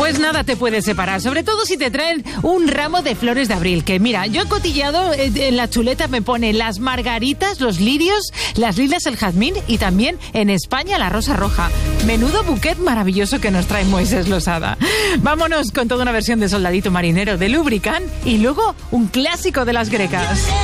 Pues nada te puede separar, sobre todo si te traen un ramo de flores de abril, que mira, yo he cotillado, en la chuleta me pone las margaritas, los lirios, las lilas, el jazmín y también en España la rosa roja. Menudo buquet maravilloso que nos trae Moisés Losada. Vámonos con toda una versión de Soldadito Marinero de Lubricant y luego un clásico de las grecas.